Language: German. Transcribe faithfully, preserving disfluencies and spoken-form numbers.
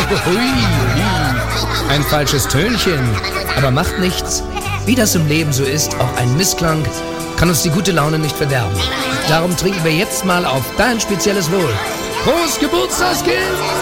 hui, hui. Ein falsches Tönchen. Aber macht nichts. Wie das im Leben so ist, auch ein Missklang kann uns die gute Laune nicht verderben. Darum trinken wir jetzt mal auf dein spezielles Wohl. Prost, Geburtstagskind!